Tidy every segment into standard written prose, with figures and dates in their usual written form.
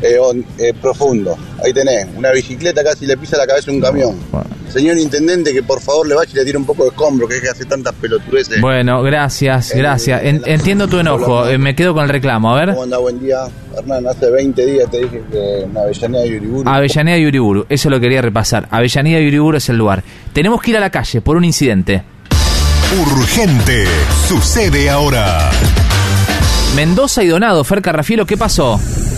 profundo. Ahí tenés, una bicicleta casi le pisa la cabeza un camión. Señor intendente, que por favor le vaya y le tire un poco de escombro, que es que hace tantas pelotudeces. Bueno, gracias. Entiendo tu enojo, me quedo con el reclamo, a ver. ¿Cómo anda? Buen día, Hernán. Hace 20 días te dije que en Avellaneda y Uriburu. Avellaneda y Uriburu, eso lo quería repasar. Avellaneda y Uriburu es el lugar. Tenemos que ir a la calle por un incidente. Urgente, sucede ahora. Mendoza y Donado, Fer Carrafielo, ¿qué pasó?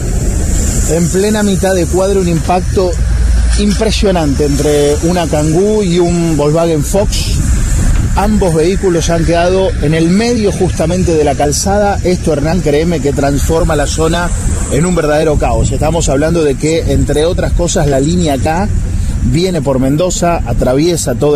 En plena mitad de cuadro, un impacto impresionante entre una Kangoo y un Volkswagen Fox. Ambos vehículos han quedado en el medio justamente de la calzada. Esto, Hernán, créeme que transforma la zona en un verdadero caos. Estamos hablando de que, entre otras cosas, la línea K viene por Mendoza, atraviesa todo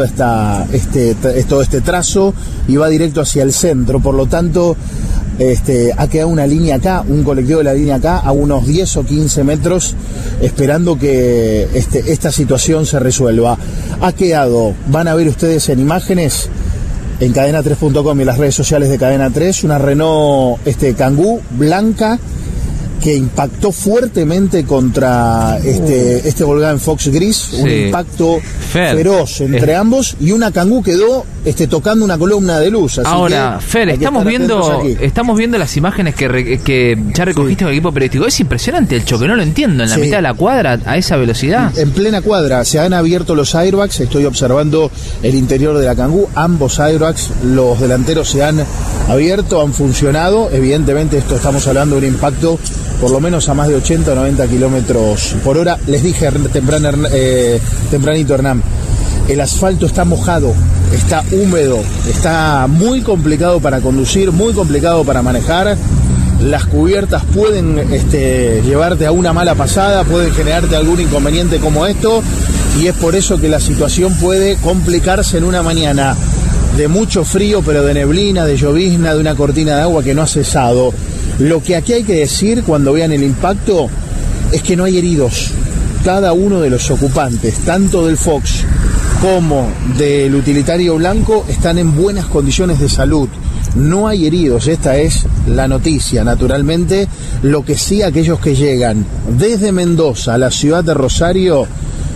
este trazo y va directo hacia el centro. Por lo tanto, ha quedado una línea acá, un colectivo de la línea acá a unos 10 o 15 metros esperando que esta situación se resuelva. Ha quedado, van a ver ustedes en imágenes en cadena3.com y las redes sociales de Cadena 3, una Renault Kangoo blanca que impactó fuertemente contra este Volkswagen Fox gris, un impacto feroz entre ambos, y una Kangoo quedó tocando una columna de luz. Así ahora, Fer, estamos viendo las imágenes que ya recogiste con el equipo periodístico. Es impresionante el choque, no lo entiendo, en la mitad de la cuadra, a esa velocidad. En plena cuadra, se han abierto los airbags, estoy observando el interior de la Kangoo, ambos airbags, los delanteros se han abierto, han funcionado. Evidentemente estamos hablando de un impacto por lo menos a más de 80 o 90 kilómetros por hora. Les dije tempranito, Hernán, el asfalto está mojado, está húmedo, está muy complicado para conducir, muy complicado para manejar. Las cubiertas pueden llevarte a una mala pasada, pueden generarte algún inconveniente como esto, y es por eso que la situación puede complicarse en una mañana de mucho frío, pero de neblina, de llovizna, de una cortina de agua que no ha cesado. Lo que aquí hay que decir cuando vean el impacto es que no hay heridos. Cada uno de los ocupantes, tanto del Fox como del utilitario blanco, están en buenas condiciones de salud. No hay heridos, esta es la noticia, naturalmente. Lo que sí, aquellos que llegan desde Mendoza a la ciudad de Rosario,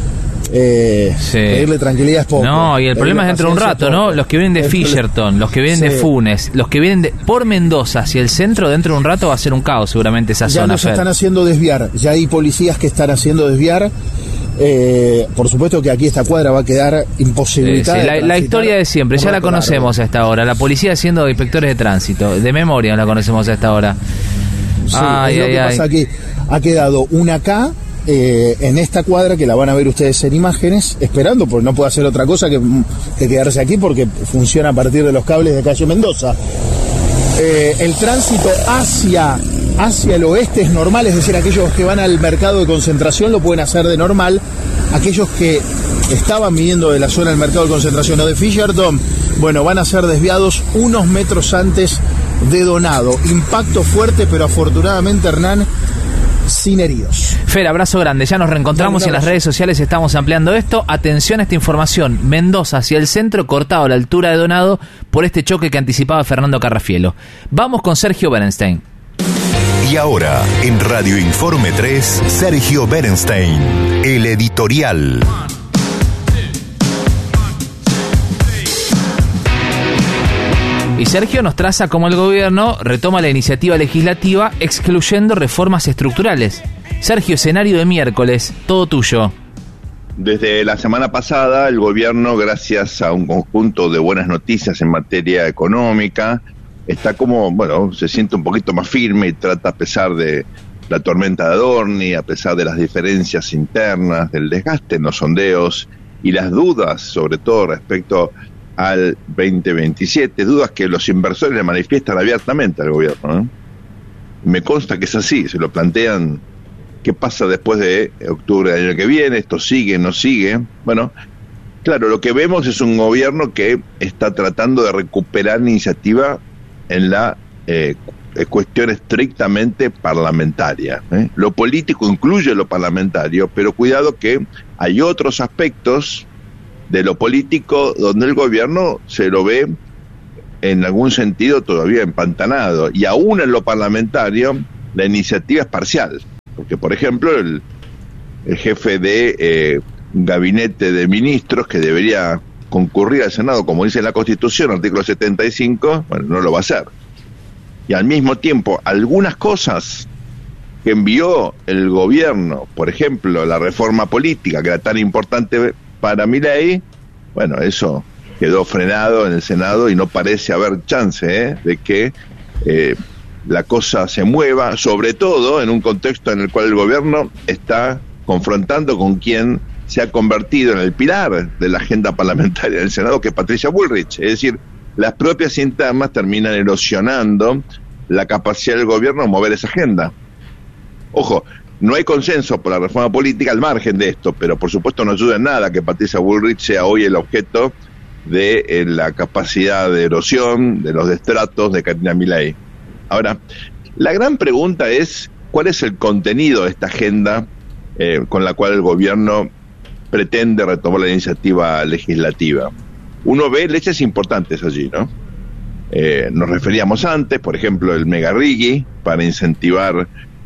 pedirle tranquilidad es poco. No, y el problema es dentro de un rato, ¿no? Los que vienen de Fisherton, los que vienen de Funes, los que vienen por Mendoza hacia el centro, dentro de un rato va a ser un caos seguramente esa zona. Ya nos están haciendo desviar, ya hay policías que están haciendo desviar. Por supuesto que aquí esta cuadra va a quedar imposibilitada. La historia de siempre, ya la conocemos a esta hora. La policía siendo inspectores de tránsito, de memoria la conocemos a esta hora. Sí, es lo que pasa aquí. Ha quedado una K en esta cuadra, que la van a ver ustedes en imágenes, esperando, porque no puede hacer otra cosa que quedarse aquí, porque funciona a partir de los cables de calle Mendoza. El tránsito hacia el oeste es normal, es decir, aquellos que van al mercado de Concentración lo pueden hacer de normal. Aquellos que estaban viniendo de la zona del mercado de Concentración o de Fisherton, bueno, van a ser desviados unos metros antes de Donado. Impacto fuerte, pero afortunadamente, Hernán, sin heridos. Fer, abrazo grande, ya nos reencontramos y en las redes sociales estamos ampliando esto. Atención a esta información: Mendoza hacia el centro, cortado a la altura de Donado por este choque que anticipaba Fernando Carrafielo. Vamos con Sergio Berenstein. Y ahora, en Radio Informe 3, Sergio Berenstein, el editorial. Y Sergio nos traza cómo el gobierno retoma la iniciativa legislativa excluyendo reformas estructurales. Sergio, escenario de miércoles, todo tuyo. Desde la semana pasada, el gobierno, gracias a un conjunto de buenas noticias en materia económica, está se siente un poquito más firme y trata, a pesar de la tormenta de Adorni, a pesar de las diferencias internas, del desgaste en los sondeos y las dudas, sobre todo respecto al 2027, dudas que los inversores le manifiestan abiertamente al gobierno, ¿no? Me consta que es así, se lo plantean: ¿qué pasa después de octubre del año que viene? ¿Esto sigue, no sigue? Bueno, claro, lo que vemos es un gobierno que está tratando de recuperar iniciativa en la cuestión estrictamente parlamentaria, ¿eh? Lo político incluye lo parlamentario, pero cuidado que hay otros aspectos de lo político donde el gobierno se lo ve en algún sentido todavía empantanado, y aún en lo parlamentario la iniciativa es parcial, Porque, por ejemplo, el jefe de gabinete de ministros que debería concurrir al Senado, como dice la Constitución, artículo 75, bueno, no lo va a hacer. Y al mismo tiempo, algunas cosas que envió el gobierno, por ejemplo, la reforma política, que era tan importante para Milei, bueno, eso quedó frenado en el Senado y no parece haber chance de que la cosa se mueva, sobre todo en un contexto en el cual el gobierno está confrontando con quien se ha convertido en el pilar de la agenda parlamentaria del Senado, que es Patricia Bullrich. Es decir, las propias internas terminan erosionando la capacidad del gobierno de mover esa agenda. Ojo, no hay consenso por la reforma política al margen de esto, pero por supuesto no ayuda en nada que Patricia Bullrich sea hoy el objeto de la capacidad de erosión, de los destratos de Karina Milei. Ahora, la gran pregunta es, ¿cuál es el contenido de esta agenda con la cual el gobierno pretende retomar la iniciativa legislativa? Uno ve leches importantes allí, ¿no? Nos referíamos antes, por ejemplo, el Mega RIGI, para incentivar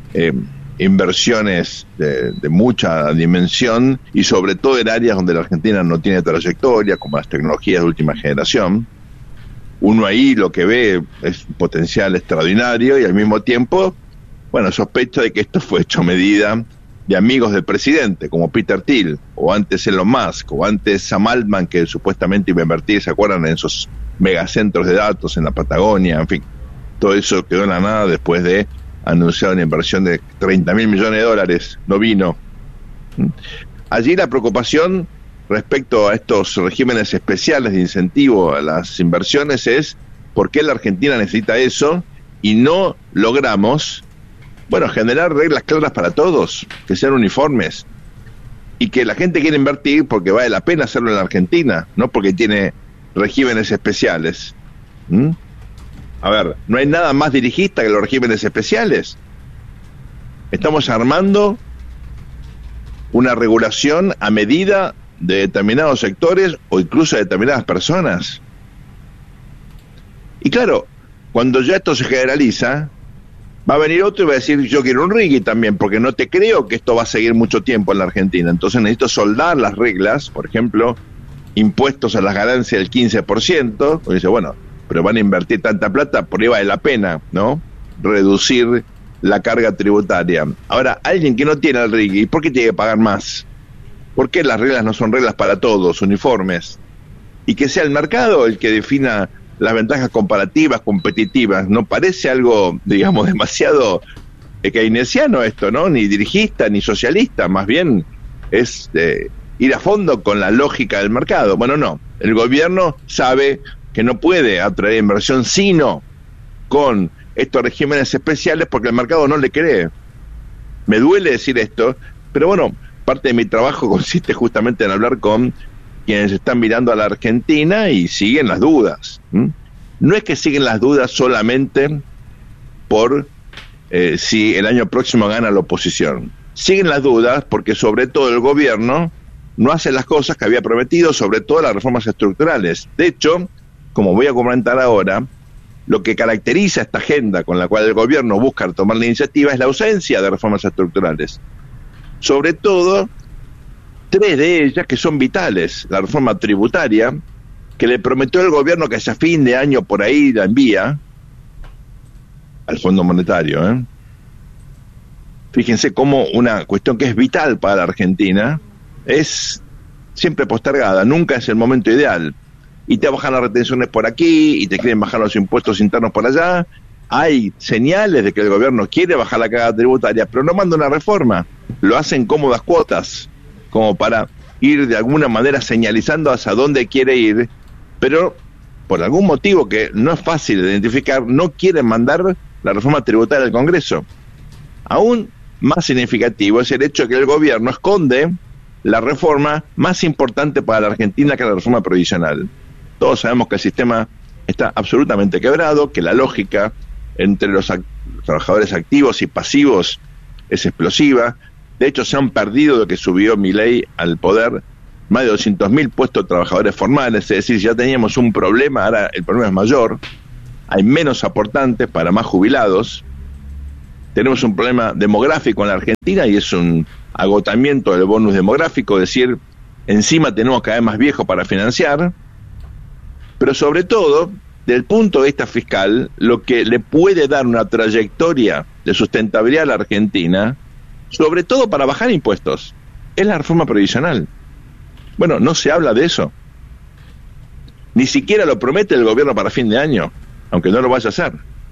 inversiones de mucha dimensión y sobre todo en áreas donde la Argentina no tiene trayectoria, como las tecnologías de última generación. Uno ahí lo que ve es un potencial extraordinario y al mismo tiempo, bueno, sospecho de que esto fue hecho a medida de amigos del presidente, como Peter Thiel, o antes Elon Musk, o antes Sam Altman, que supuestamente iba a invertir, ¿se acuerdan?, en esos megacentros de datos en la Patagonia, en fin. Todo eso quedó en la nada después de anunciar una inversión de $30.000 millones, no vino. Allí la preocupación respecto a estos regímenes especiales de incentivo a las inversiones es por qué la Argentina necesita eso y no logramos, bueno, generar reglas claras para todos, que sean uniformes, y que la gente quiera invertir porque vale la pena hacerlo en la Argentina, no porque tiene regímenes especiales. A ver, no hay nada más dirigista que los regímenes especiales. Estamos armando una regulación a medida de determinados sectores o incluso de determinadas personas. Y claro, cuando ya esto se generaliza, va a venir otro y va a decir, yo quiero un RIGI también, porque no te creo que esto va a seguir mucho tiempo en la Argentina. Entonces necesito soldar las reglas, por ejemplo, impuestos a las ganancias del 15%, y dice, bueno, pero van a invertir tanta plata, por ahí vale la pena, ¿no?, reducir la carga tributaria. Ahora, alguien que no tiene el RIGI, ¿por qué tiene que pagar más? ¿Por qué las reglas no son reglas para todos, uniformes? Y que sea el mercado el que defina las ventajas comparativas, competitivas. No parece algo, digamos, demasiado keynesiano esto, ¿no? Ni dirigista, ni socialista, más bien es ir a fondo con la lógica del mercado. Bueno, no, el gobierno sabe que no puede atraer inversión sino con estos regímenes especiales porque el mercado no le cree. Me duele decir esto, pero bueno, parte de mi trabajo consiste justamente en hablar con quienes están mirando a la Argentina y siguen las dudas. No es que siguen las dudas solamente por si el año próximo gana la oposición. Siguen las dudas porque sobre todo el gobierno no hace las cosas que había prometido, sobre todo las reformas estructurales. De hecho, como voy a comentar ahora, lo que caracteriza esta agenda con la cual el gobierno busca tomar la iniciativa es la ausencia de reformas estructurales. Sobre todo, 3 de ellas que son vitales. La reforma tributaria, que le prometió el gobierno que hacia fin de año por ahí la envía al Fondo Monetario. Fíjense cómo una cuestión que es vital para la Argentina es siempre postergada, nunca es el momento ideal. Y te bajan las retenciones por aquí, y te quieren bajar los impuestos internos por allá. Hay señales de que el gobierno quiere bajar la carga tributaria, pero no manda una reforma. Lo hacen cómodas cuotas, como para ir de alguna manera señalizando hacia dónde quiere ir, pero por algún motivo que no es fácil de identificar, no quieren mandar la reforma tributaria al Congreso. Aún más significativo es el hecho de que el gobierno esconde la reforma más importante para la Argentina, que es la reforma previsional. Todos sabemos que el sistema está absolutamente quebrado, que la lógica entre los trabajadores activos y pasivos es explosiva. De hecho, se han perdido de que subió Milei al poder más de 200.000 puestos de trabajadores formales. Es decir, ya teníamos un problema, ahora el problema es mayor. Hay menos aportantes para más jubilados. tenemos un problema demográfico en la Argentina y es un agotamiento del bonus demográfico, es decir, encima tenemos cada vez más viejos para financiar, pero sobre todo, desde el punto de vista fiscal, lo que le puede dar una trayectoria de sustentabilidad a la Argentina, sobre todo para bajar impuestos, es la reforma previsional. Bueno, no se habla de eso. Ni siquiera lo promete el gobierno para fin de año, aunque no lo vaya a hacer.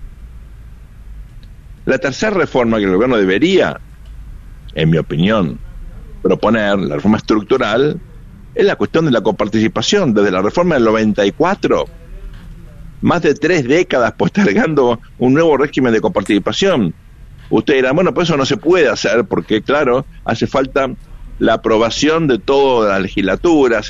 La tercera reforma que el gobierno debería, en mi opinión, proponer, la reforma estructural, es la cuestión de la coparticipación. Desde la reforma del 94, más de 3 décadas postergando un nuevo régimen de coparticipación. Usted dirá, bueno, pues eso no se puede hacer porque, claro, hace falta la aprobación de todas las legislaturas,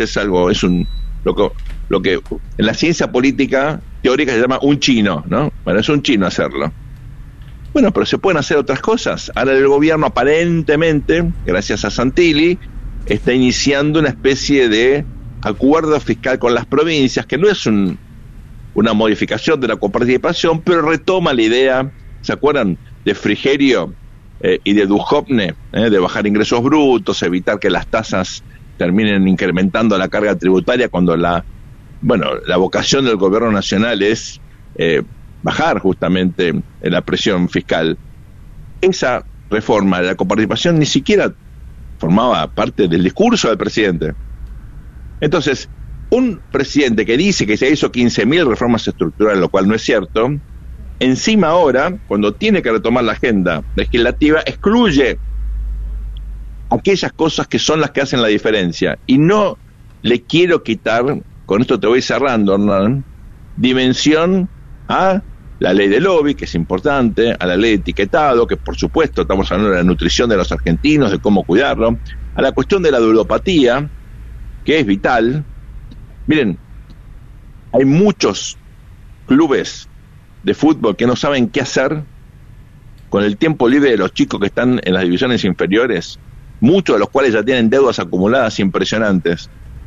lo que en la ciencia política teórica se llama un chino, ¿no? Bueno, es un chino hacerlo. Bueno, pero se pueden hacer otras cosas. Ahora el gobierno aparentemente, gracias a Santilli, está iniciando una especie de acuerdo fiscal con las provincias, que no es una modificación de la coparticipación, pero retoma la idea, ¿se acuerdan? De Frigerio y de Duhovne, de bajar ingresos brutos, evitar que las tasas terminen incrementando la carga tributaria cuando la vocación del gobierno nacional es bajar justamente la presión fiscal. Esa reforma de la coparticipación ni siquiera formaba parte del discurso del presidente. Entonces, un presidente que dice que se hizo 15.000 reformas estructurales, lo cual no es cierto, encima ahora, cuando tiene que retomar la agenda legislativa, excluye aquellas cosas que son las que hacen la diferencia. Y no le quiero quitar, con esto te voy cerrando, Hernán, dimensión a la ley de lobby, que es importante, a la ley de etiquetado, que por supuesto estamos hablando de la nutrición de los argentinos, de cómo cuidarlo, a la cuestión de la ludopatía, que es vital. Miren, hay muchos clubes de fútbol que no saben qué hacer con el tiempo libre de los chicos que están en las divisiones inferiores, muchos de los cuales ya tienen deudas acumuladas impresionantes.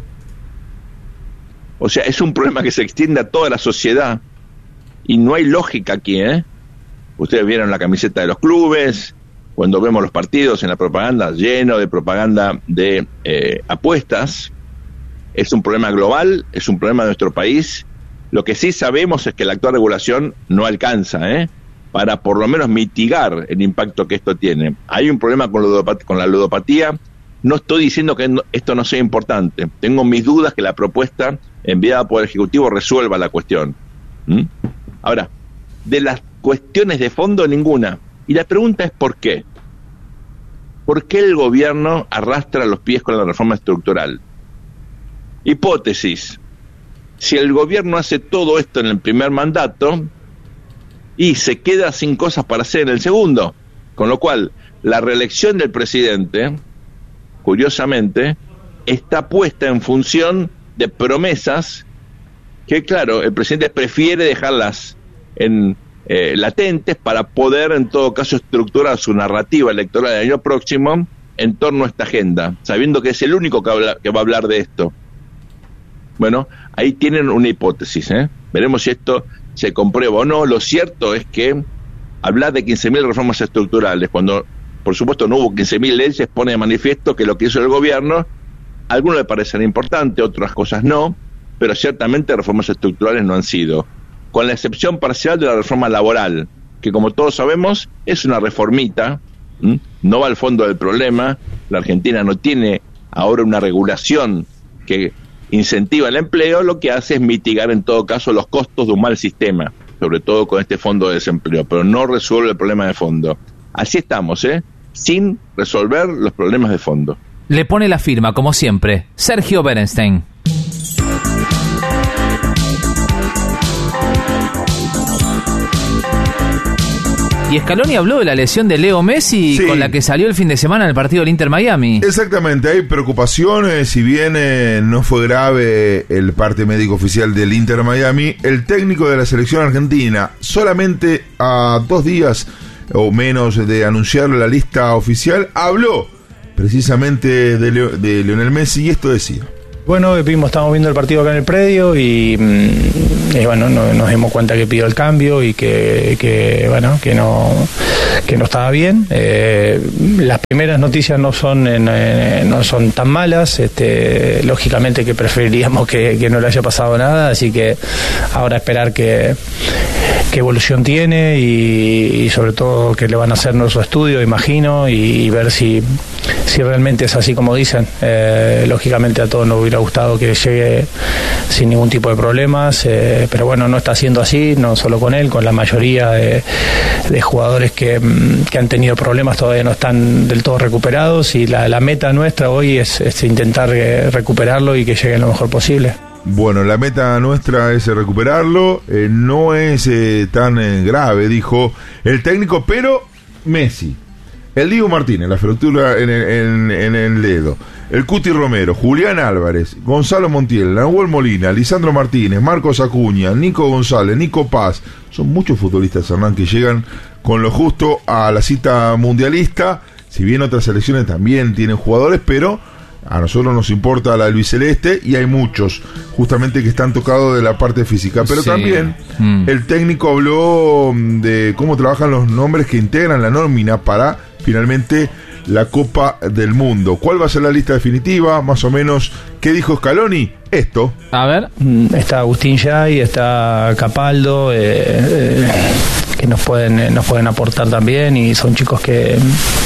O sea, es un problema que se extiende a toda la sociedad y no hay lógica aquí, ¿eh? Ustedes vieron la camiseta de los clubes, cuando vemos los partidos en la propaganda, lleno de propaganda de apuestas. Es un problema global, es un problema de nuestro país. Lo que sí sabemos es que la actual regulación no alcanza, para por lo menos mitigar el impacto que esto tiene. Hay un problema con la ludopatía. No estoy diciendo que esto no sea importante. Tengo mis dudas que la propuesta enviada por el Ejecutivo resuelva la cuestión. Ahora, de las cuestiones de fondo, ninguna. Y la pregunta es ¿por qué? ¿Por qué el gobierno arrastra los pies con la reforma estructural? Hipótesis. Si el gobierno hace todo esto en el primer mandato y se queda sin cosas para hacer en el segundo, con lo cual la reelección del presidente, curiosamente, está puesta en función de promesas que, claro, el presidente prefiere dejarlas en latentes para poder, en todo caso, estructurar su narrativa electoral del año próximo en torno a esta agenda, sabiendo que es el único que va a hablar de esto. Bueno, ahí tienen una hipótesis, Veremos si esto se comprueba o no. Lo cierto es que hablar de 15.000 reformas estructurales, cuando por supuesto no hubo 15.000 leyes, pone de manifiesto que lo que hizo el gobierno, a algunos le parecen importante, otras cosas no, pero ciertamente reformas estructurales no han sido, con la excepción parcial de la reforma laboral, que como todos sabemos es una reformita, no va al fondo del problema. La Argentina no tiene ahora una regulación que incentiva el empleo, lo que hace es mitigar en todo caso los costos de un mal sistema, sobre todo con este fondo de desempleo, pero no resuelve el problema de fondo. Así estamos, sin resolver los problemas de fondo. Le pone la firma, como siempre, Sergio Berenstein. Y Scaloni habló de la lesión de Leo Messi, sí, con la que salió el fin de semana en el partido del Inter Miami. Exactamente, hay preocupaciones, si bien no fue grave el parte médico oficial del Inter Miami, el técnico de la selección argentina, solamente a 2 días o menos de anunciar la lista oficial, habló precisamente de Lionel Messi y esto decía. Bueno, estamos viendo el partido acá en el predio y bueno, nos dimos cuenta que pidió el cambio y que no no estaba bien. Las primeras noticias no son tan malas, lógicamente que preferiríamos que no le haya pasado nada, así que ahora esperar qué evolución tiene y sobre todo que le van a hacer nuestro estudio, imagino, y ver si realmente es así como dicen. Lógicamente a todos nos hubiera gustado que llegue sin ningún tipo de problemas, pero bueno, no está siendo así, no solo con él, con la mayoría de jugadores que han tenido problemas todavía no están del todo recuperados, y la meta nuestra hoy es intentar recuperarlo y que llegue lo mejor posible. Bueno, la meta nuestra es recuperarlo, no es tan grave, dijo el técnico, pero Messi, el Diego Martínez, la fractura en el dedo, el Cuti Romero, Julián Álvarez, Gonzalo Montiel, Nahuel Molina, Lisandro Martínez, Marcos Acuña, Nico González, Nico Paz, son muchos futbolistas, Hernán, que llegan con lo justo a la cita mundialista, si bien otras selecciones también tienen jugadores, pero a nosotros nos importa la albiceleste y hay muchos justamente que están tocados de la parte física, pero sí, también el técnico habló de cómo trabajan los nombres que integran la nómina para finalmente la Copa del Mundo. ¿Cuál va a ser la lista definitiva? Más o menos, ¿qué dijo Scaloni? Esto. A ver. Está Agustín Yay, está Capaldo, que nos pueden aportar también, y son chicos que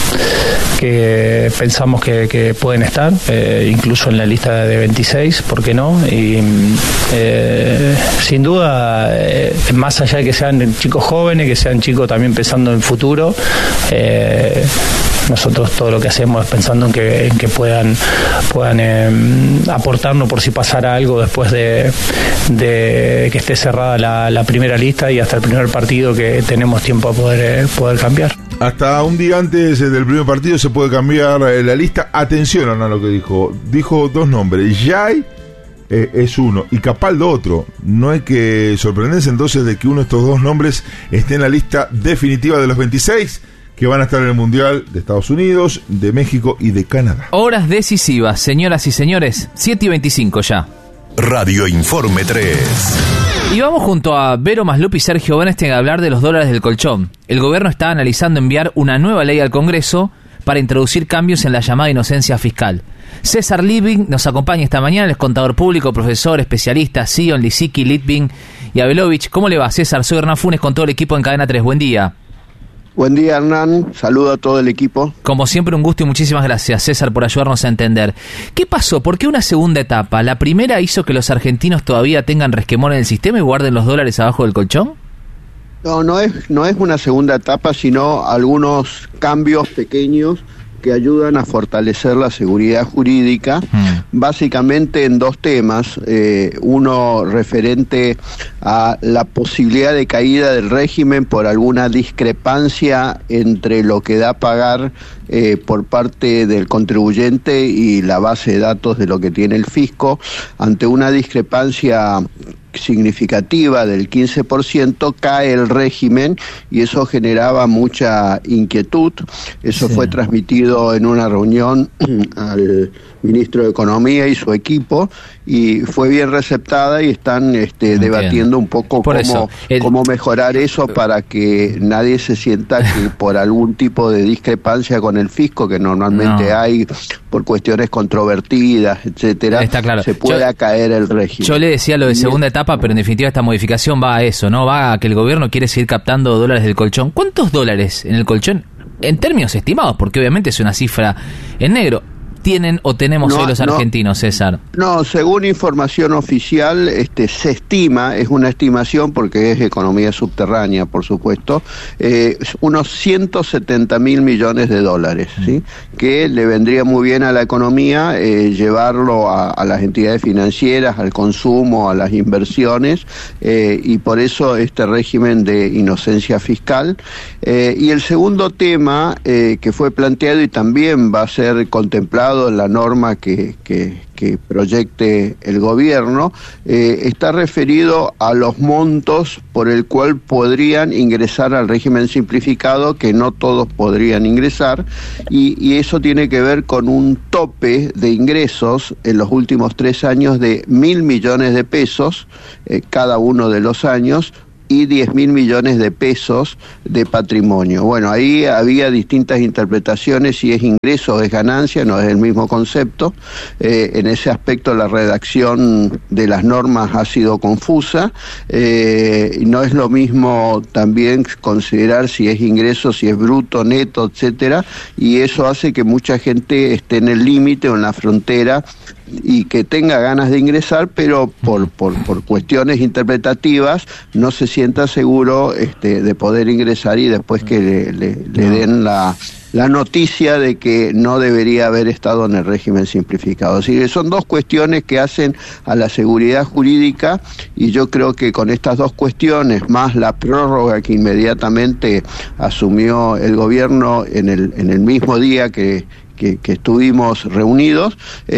pensamos que pueden estar, incluso en la lista de 26, ¿por qué no? Y sin duda, más allá de que sean chicos jóvenes, que sean chicos también pensando en futuro, nosotros todo lo que hacemos es pensando en que puedan aportarnos por si pasara algo después de que esté cerrada la primera lista y hasta el primer partido, que tenemos tiempo a poder cambiar. Hasta un día antes del primer partido se puede cambiar la lista. Atención a lo que dijo. Dijo dos nombres. Yay es uno y Capaldo otro. No hay que sorprenderse entonces de que uno de estos dos nombres esté en la lista definitiva de los 26 que van a estar en el Mundial de Estados Unidos, de México y de Canadá. Horas decisivas, señoras y señores. 7:25 ya. Radio Informe 3. Y vamos junto a Vero Maslup y Sergio Bernstein a hablar de los dólares del colchón. El gobierno está analizando enviar una nueva ley al Congreso para introducir cambios en la llamada inocencia fiscal. César Litvin nos acompaña esta mañana, él es contador público, profesor, especialista, CEO en Lisicki, Litvin y Abelovich. ¿Cómo le va, César? Soy Hernán Funes con todo el equipo en Cadena 3. Buen día. Buen día, Hernán. Saludo a todo el equipo. Como siempre, un gusto y muchísimas gracias, César, por ayudarnos a entender. ¿Qué pasó? ¿Por qué una segunda etapa? ¿La primera hizo que los argentinos todavía tengan resquemor en el sistema y guarden los dólares abajo del colchón? No es una segunda etapa, sino algunos cambios pequeños que ayudan a fortalecer la seguridad jurídica, básicamente en dos temas. Uno referente a la posibilidad de caída del régimen por alguna discrepancia entre lo que da a pagar por parte del contribuyente y la base de datos de lo que tiene el fisco. Ante una discrepancia significativa del 15% cae el régimen y eso generaba mucha inquietud. Eso fue transmitido en una reunión al ministro de Economía y su equipo y fue bien receptada y están debatiendo un poco cómo mejorar eso para que nadie se sienta que por algún tipo de discrepancia con el fisco, que normalmente hay por cuestiones controvertidas, etcétera, está claro, se pueda caer el régimen. Yo le decía lo de segunda etapa, pero en definitiva esta modificación va a eso, ¿no? Va a que el gobierno quiere seguir captando dólares del colchón. ¿Cuántos dólares en el colchón, en términos estimados, porque obviamente es una cifra en negro, tienen o tenemos hoy los argentinos, César? No, según información oficial, se estima, es una estimación porque es economía subterránea, por supuesto, unos 170.000 millones de dólares, ¿sí? Que le vendría muy bien a la economía llevarlo a las entidades financieras, al consumo, a las inversiones, y por eso este régimen de inocencia fiscal. Y el segundo tema que fue planteado y también va a ser contemplado en la norma que proyecte el gobierno, está referido a los montos por el cual podrían ingresar al régimen simplificado, que no todos podrían ingresar, y eso tiene que ver con un tope de ingresos en los últimos 3 años de 1.000 millones de pesos cada uno de los años, y 10.000 millones de pesos de patrimonio. Bueno, ahí había distintas interpretaciones, si es ingreso o es ganancia, no es el mismo concepto. En ese aspecto la redacción de las normas ha sido confusa. No es lo mismo también considerar si es ingreso, si es bruto, neto, etcétera, y eso hace que mucha gente esté en el límite o en la frontera y que tenga ganas de ingresar, pero por cuestiones interpretativas no se sienta seguro de poder ingresar y después que le den la noticia de que no debería haber estado en el régimen simplificado. Así que son dos cuestiones que hacen a la seguridad jurídica, y yo creo que con estas dos cuestiones, más la prórroga que inmediatamente asumió el gobierno en el mismo día que estuvimos reunidos,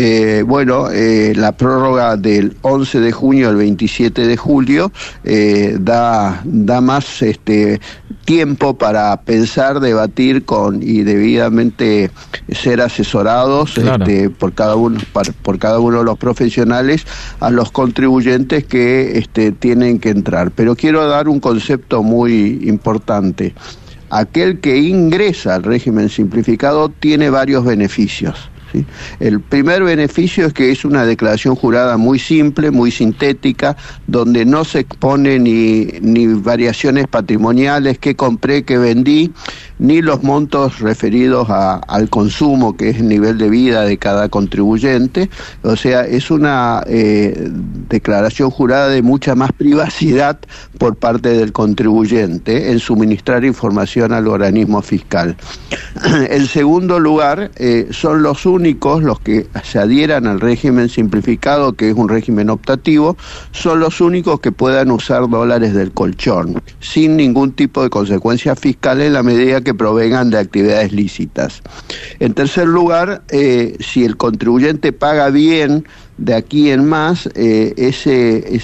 la prórroga del 11 de junio al 27 de julio da más tiempo para pensar, debatir y debidamente ser asesorados, claro, por cada uno de los profesionales a los contribuyentes que tienen que entrar. Pero quiero dar un concepto muy importante. Aquel que ingresa al régimen simplificado tiene varios beneficios, ¿sí? El primer beneficio es que es una declaración jurada muy simple, muy sintética, donde no se expone ni variaciones patrimoniales, qué compré, qué vendí, ni los montos referidos al consumo, que es el nivel de vida de cada contribuyente. O sea, es una declaración jurada de mucha más privacidad por parte del contribuyente en suministrar información al organismo fiscal. En segundo lugar, son los únicos, los que se adhieran al régimen simplificado, que es un régimen optativo, son los únicos que puedan usar dólares del colchón, sin ningún tipo de consecuencia fiscal en la medida que provengan de actividades lícitas. En tercer lugar, si el contribuyente paga bien de aquí en más, ese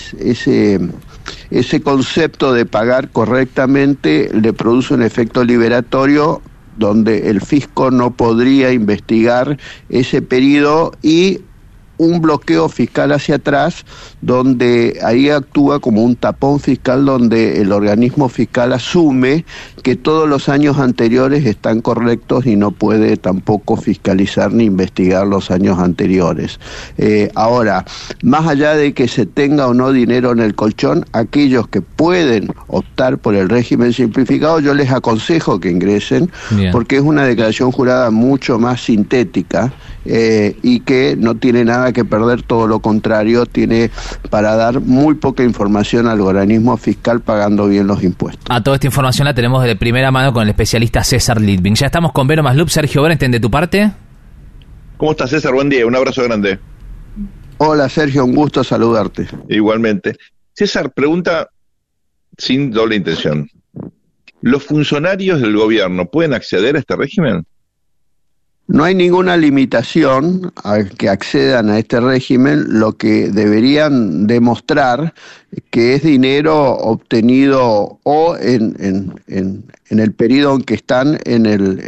concepto de pagar correctamente le produce un efecto liberatorio donde el fisco no podría investigar ese periodo, y un bloqueo fiscal hacia atrás, donde ahí actúa como un tapón fiscal, donde el organismo fiscal asume que todos los años anteriores están correctos y no puede tampoco fiscalizar ni investigar los años anteriores. Ahora, más allá de que se tenga o no dinero en el colchón, aquellos que pueden optar por el régimen simplificado, yo les aconsejo que ingresen. Bien. Porque es una declaración jurada mucho más sintética, y que no tiene nada que perder, todo lo contrario, tiene para dar muy poca información al organismo fiscal pagando bien los impuestos. A toda esta información la tenemos de primera mano con el especialista César Litvin. Ya estamos con Vero Maslup. Sergio Bernstein, de tu parte. ¿Cómo estás, César? Buen día, un abrazo grande. Hola, Sergio, un gusto saludarte. Igualmente. César, pregunta sin doble intención. ¿Los funcionarios del gobierno pueden acceder a este régimen? No hay ninguna limitación a que accedan a este régimen. Lo que deberían demostrar que es dinero obtenido o en el periodo en que están en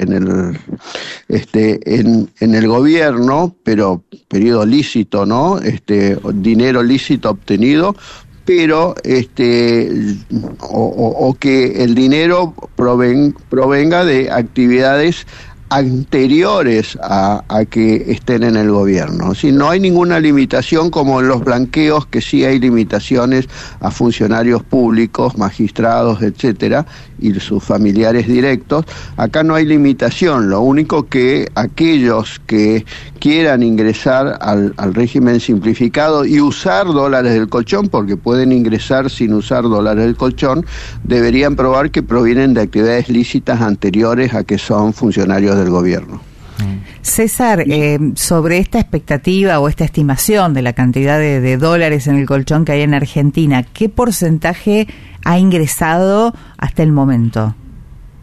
el gobierno, pero periodo lícito, ¿no? Dinero lícito obtenido, pero o que el dinero provenga de actividades anteriores a que estén en el gobierno. ¿Sí? No hay ninguna limitación como en los blanqueos, que sí hay limitaciones a funcionarios públicos, magistrados, etcétera, y sus familiares directos. Acá no hay limitación, lo único que aquellos que quieran ingresar al régimen simplificado y usar dólares del colchón, porque pueden ingresar sin usar dólares del colchón, deberían probar que provienen de actividades lícitas anteriores a que son funcionarios del gobierno. César, sobre esta expectativa o esta estimación de la cantidad de dólares en el colchón que hay en Argentina, ¿qué porcentaje ha ingresado hasta el momento?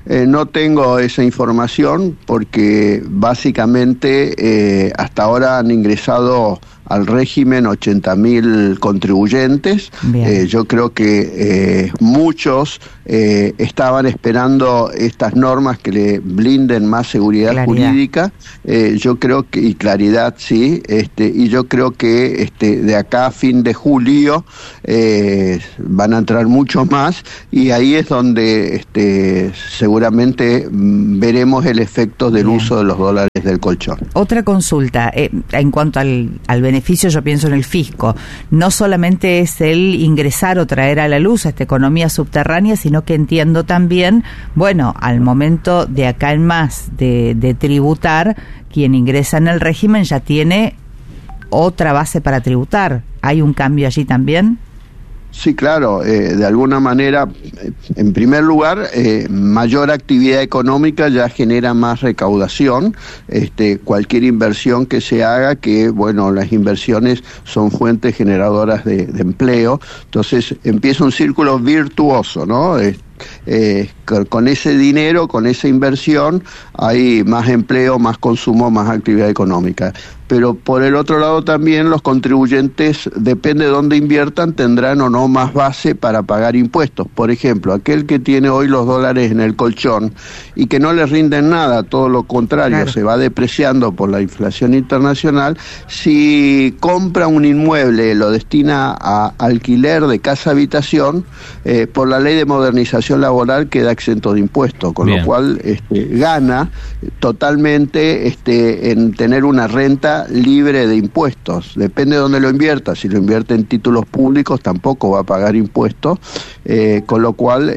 No tengo esa información porque básicamente hasta ahora han ingresado al régimen 80.000 contribuyentes. Yo creo que muchos estaban esperando estas normas que le blinden más seguridad jurídica. Yo creo que, y claridad, sí, y yo creo que de acá a fin de julio van a entrar muchos más, y ahí es donde seguramente veremos el efecto del uso de los dólares del colchón. Otra consulta, en cuanto al beneficio, yo pienso en el fisco. No solamente es el ingresar o traer a la luz esta economía subterránea, sino que entiendo también, bueno, al momento de acá en más de tributar, quien ingresa en el régimen ya tiene otra base para tributar. ¿Hay un cambio allí también? Sí, claro, de alguna manera, en primer lugar, mayor actividad económica ya genera más recaudación. Cualquier inversión que se haga, que bueno, las inversiones son fuentes generadoras de empleo, entonces empieza un círculo virtuoso, ¿no? Con ese dinero, con esa inversión, hay más empleo, más consumo, más actividad económica. Pero por el otro lado también los contribuyentes, depende de dónde inviertan, tendrán o no más base para pagar impuestos. Por ejemplo, aquel que tiene hoy los dólares en el colchón y que no le rinden nada, todo lo contrario, claro, se va depreciando por la inflación internacional, si compra un inmueble, lo destina a alquiler de casa-habitación, por la ley de modernización laboral queda exento de impuestos, con lo cual gana totalmente en tener una renta libre de impuestos. Depende de dónde lo invierta. Si lo invierte en títulos públicos tampoco va a pagar impuestos, con lo cual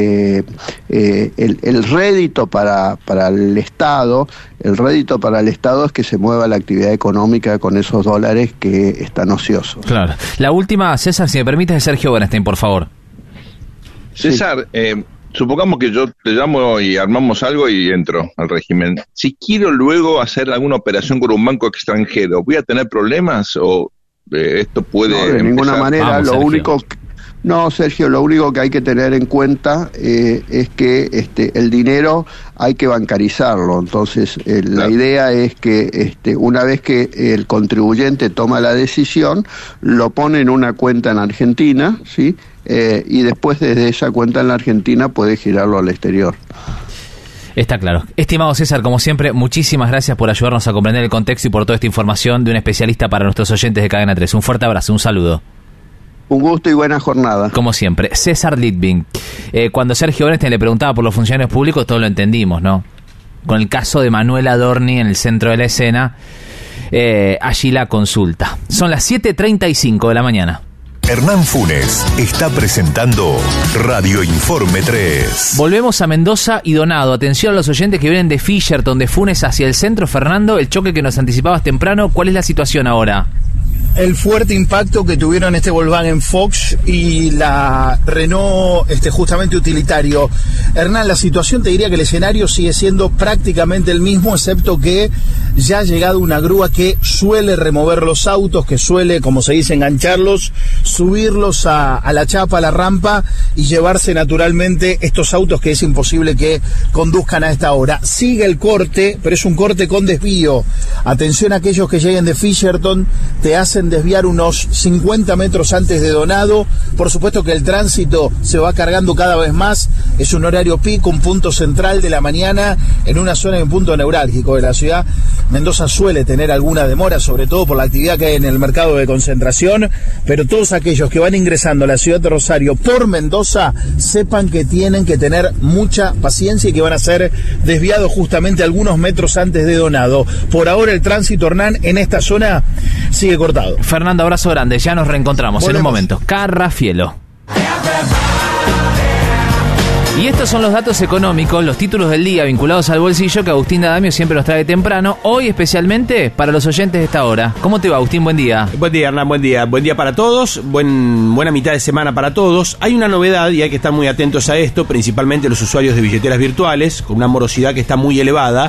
el rédito para el Estado, es que se mueva la actividad económica con esos dólares que están ociosos. Claro. La última, César, si me permites, de Sergio Bernstein, por favor. César, supongamos que yo te llamo y armamos algo y entro al régimen. Si quiero luego hacer alguna operación con un banco extranjero, ¿voy a tener problemas o esto puede...? No, de ninguna manera. Sergio, lo único que hay que tener en cuenta es que el dinero hay que bancarizarlo. Entonces, la idea es que una vez que el contribuyente toma la decisión, lo pone en una cuenta en Argentina, ¿sí? Y después desde esa cuenta en la Argentina puede girarlo al exterior. Está claro. Estimado César, como siempre, muchísimas gracias por ayudarnos a comprender el contexto y por toda esta información de un especialista para nuestros oyentes de Cadena 3. Un fuerte abrazo, un saludo. Un gusto y buena jornada. Como siempre, César Litvin. Cuando Sergio Bernstein le preguntaba por los funcionarios públicos, todos lo entendimos, ¿no? Con el caso de Manuel Adorni en el centro de la escena, allí la consulta. Son las 7:35 de la mañana. Hernán Funes está presentando Radio Informe 3. Volvemos a Mendoza y Donado. Atención a los oyentes que vienen de Fisherton, de Funes hacia el centro. Fernando, el choque que nos anticipabas temprano, ¿cuál es la situación ahora? El fuerte impacto que tuvieron Volkswagen Fox y la Renault justamente utilitario. Hernán, la situación, te diría que el escenario sigue siendo prácticamente el mismo, excepto que ya ha llegado una grúa que suele remover los autos, que suele, como se dice, engancharlos, subirlos a la chapa, a la rampa y llevarse naturalmente estos autos que es imposible que conduzcan a esta hora. Sigue el corte, pero es un corte con desvío. Atención a aquellos que lleguen de Fisherton, te hacen desviar unos 50 metros antes de Donado. Por supuesto que el tránsito se va cargando cada vez más. Es un horario pico, un punto central de la mañana en una zona y un punto neurálgico de la ciudad. Mendoza suele tener alguna demora, sobre todo por la actividad que hay en el mercado de concentración, pero todos aquellos que van ingresando a la ciudad de Rosario por Mendoza, sepan que tienen que tener mucha paciencia y que van a ser desviados justamente algunos metros antes de Donado. Por ahora el tránsito, Hernán, en esta zona sigue cortado. Fernando, abrazo grande, ya nos reencontramos. Volvemos en un momento. Carrafielo. Y estos son los datos económicos, los títulos del día vinculados al bolsillo que Agustín D'Adamio siempre los trae temprano, hoy especialmente para los oyentes de esta hora. ¿Cómo te va, Agustín? Buen día. Buen día, Hernán, buen día para todos, buena mitad de semana para todos. Hay una novedad y hay que estar muy atentos a esto, principalmente los usuarios de billeteras virtuales, con una morosidad que está muy elevada.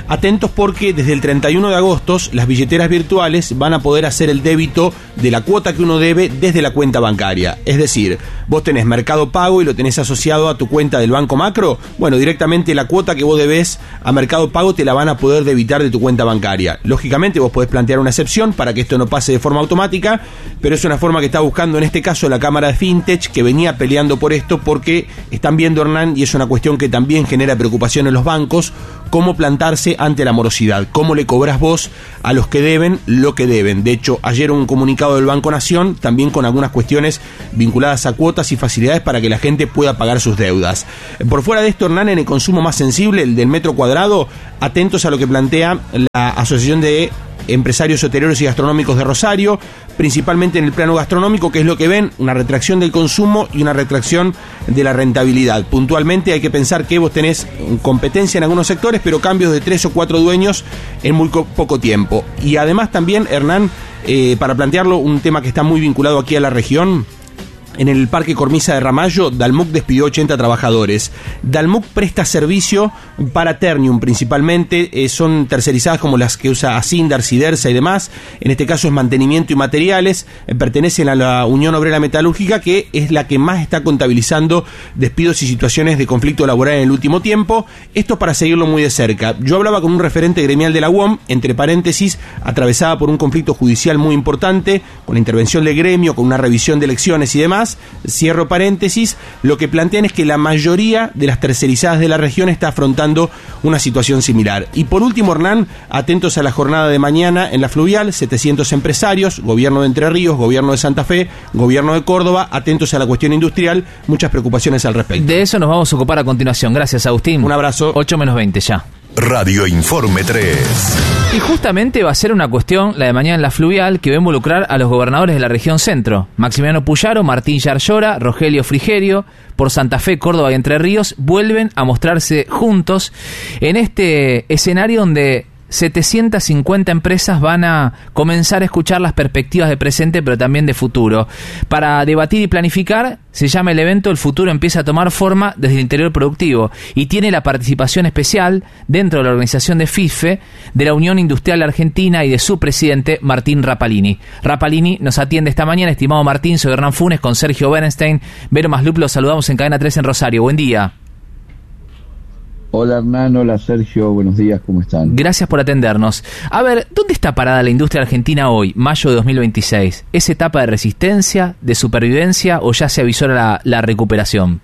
atentos porque desde el 31 de agosto las billeteras virtuales van a poder hacer el débito de la cuota que uno debe desde la cuenta bancaria. Es decir, vos tenés Mercado Pago y lo tenés asociado a tu cuenta del Banco Macro, bueno, directamente la cuota que vos debés a Mercado Pago te la van a poder debitar de tu cuenta bancaria. Lógicamente vos podés plantear una excepción para que esto no pase de forma automática, pero es una forma que está buscando en este caso la Cámara de Fintech, que venía peleando por esto porque están viendo, Hernán, y es una cuestión que también genera preocupación en los bancos, cómo plantarse ante la morosidad, cómo le cobrás vos a los que deben lo que deben. De hecho, ayer un comunicado del Banco Nación, también con algunas cuestiones vinculadas a cuotas y facilidades para que la gente pueda pagar sus deudas. Por fuera de esto, Hernán, en el consumo más sensible, el del metro cuadrado, atentos a lo que plantea la Asociación de Empresarios Hoteleros y Gastronómicos de Rosario, principalmente en el plano gastronómico, que es lo que ven, una retracción del consumo y una retracción de la rentabilidad. Puntualmente hay que pensar que vos tenés competencia en algunos sectores, pero cambios de 3 o 4 dueños en muy poco tiempo. Y además también, Hernán, para plantearlo, un tema que está muy vinculado aquí a la región, en el Parque Cormisa de Ramallo, Dalmuc despidió 80 trabajadores. Dalmuc presta servicio para Ternium principalmente, son tercerizadas como las que usa Asindar, Sidersa y demás. En este caso es mantenimiento y materiales, pertenecen a la Unión Obrera Metalúrgica, que es la que más está contabilizando despidos y situaciones de conflicto laboral en el último tiempo. Esto para seguirlo muy de cerca. Yo hablaba con un referente gremial de la UOM, entre paréntesis, atravesada por un conflicto judicial muy importante, con la intervención del gremio, con una revisión de elecciones y demás. Cierro paréntesis, lo que plantean es que la mayoría de las tercerizadas de la región está afrontando una situación similar. Y por último, Hernán, atentos a la jornada de mañana en la Fluvial, 700 empresarios, gobierno de Entre Ríos, gobierno de Santa Fe, gobierno de Córdoba, atentos a la cuestión industrial, muchas preocupaciones al respecto. De eso nos vamos a ocupar a continuación. Gracias, Agustín. Un abrazo. 8:20 ya. Radio Informe 3. Y justamente va a ser una cuestión, la de mañana en la Fluvial, que va a involucrar a los gobernadores de la región centro. Maximiano Puyaro, Martín Yarlora, Rogelio Frigerio, por Santa Fe, Córdoba y Entre Ríos, vuelven a mostrarse juntos en este escenario donde 750 empresas van a comenzar a escuchar las perspectivas de presente, pero también de futuro. Para debatir y planificar, se llama el evento El futuro empieza a tomar forma desde el interior productivo, y tiene la participación especial dentro de la organización de FIFE, de la Unión Industrial Argentina y de su presidente, Martín Rapalini. Rapalini nos atiende esta mañana. Estimado Martín, soy Hernán Funes con Sergio Bernstein. Vero Maslup, los saludamos en Cadena 3 en Rosario. Buen día. Hola Hernán, hola Sergio, buenos días, ¿cómo están? Gracias por atendernos. A ver, ¿dónde está parada la industria argentina hoy, mayo de 2026? ¿Es etapa de resistencia, de supervivencia o ya se avisora la recuperación?